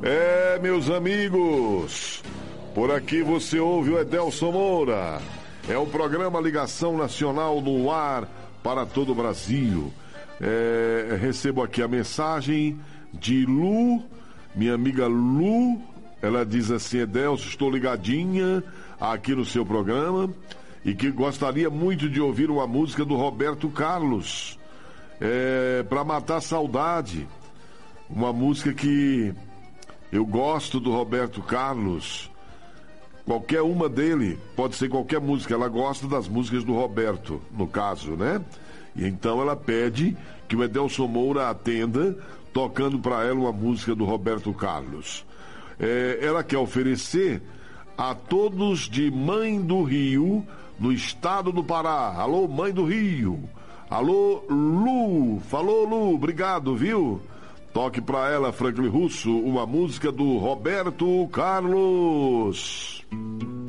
Meus amigos, por aqui você ouve o Edelson Moura. É o programa Ligação Nacional no ar para todo o Brasil. Recebo aqui a mensagem de Lu, minha amiga Lu. Ela diz assim: Edelson, estou ligadinha aqui no seu programa e que gostaria muito de ouvir uma música do Roberto Carlos, para matar a saudade. Uma música que eu gosto do Roberto Carlos. Qualquer uma dele, pode ser qualquer música. Ela gosta das músicas do Roberto, no caso, né? E então ela pede que o Edelson Moura atenda, tocando para ela uma música do Roberto Carlos. Ela quer oferecer a todos de Mãe do Rio, no estado do Pará. Alô, Mãe do Rio. Alô, Lu. Falou, Lu. Obrigado, viu? Toque pra ela, Franklin Russo, uma música do Roberto Carlos.